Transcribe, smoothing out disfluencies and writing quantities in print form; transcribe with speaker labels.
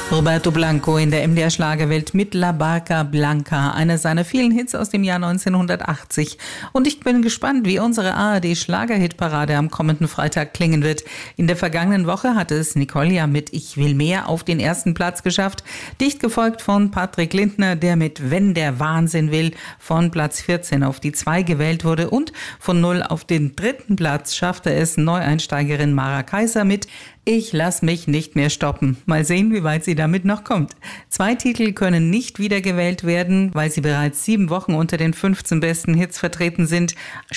Speaker 1: Roberto Blanco in der MDR-Schlagerwelt mit La Barca Blanca, einer seiner vielen Hits aus dem Jahr 1980. Und ich bin gespannt, wie unsere ARD-Schlager-Hitparade am kommenden Freitag klingen wird. In der vergangenen Woche hatte es Nicole ja mit Ich will mehr auf den ersten Platz geschafft, dicht gefolgt von Patrick Lindner, der mit Wenn der Wahnsinn will von Platz 14 auf die 2 gewählt wurde, und von 0 auf den 3. Platz schaffte es Neueinsteigerin Mara Kaiser mit Ich lass mich nicht mehr stoppen. Mal sehen, wie weit sie damit noch kommt. 2 Titel können nicht wiedergewählt werden, weil sie bereits 7 Wochen unter den 15 besten Hits vertreten sind.